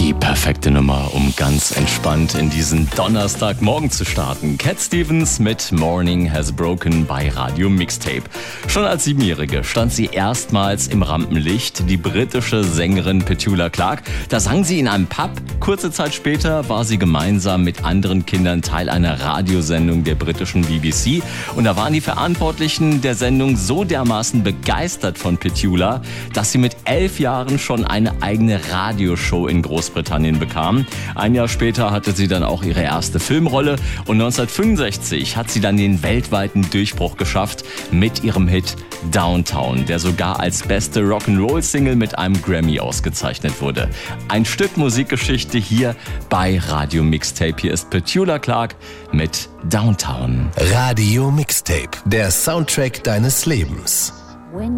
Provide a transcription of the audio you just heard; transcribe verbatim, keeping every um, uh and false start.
Die perfekte Nummer, um ganz entspannt in diesen Donnerstagmorgen zu starten. Cat Stevens mit Morning Has Broken bei Radio Mixtape. Schon als Siebenjährige stand sie erstmals im Rampenlicht, die britische Sängerin Petula Clark. Da sang sie in einem Pub. Kurze Zeit später war sie gemeinsam mit anderen Kindern Teil einer Radiosendung der britischen B B C. Und da waren die Verantwortlichen der Sendung so dermaßen begeistert von Petula, dass sie mit elf Jahren schon eine eigene Radioshow in Großbritannien bekam. Ein Jahr später hatte sie dann auch ihre erste Filmrolle und neunzehnhundertfünfundsechzig hat sie dann den weltweiten Durchbruch geschafft mit ihrem Hit Downtown, der sogar als beste Rock'n'Roll-Single mit einem Grammy ausgezeichnet wurde. Ein Stück Musikgeschichte hier bei Radio Mixtape. Hier ist Petula Clark mit Downtown. Radio Mixtape, der Soundtrack deines Lebens.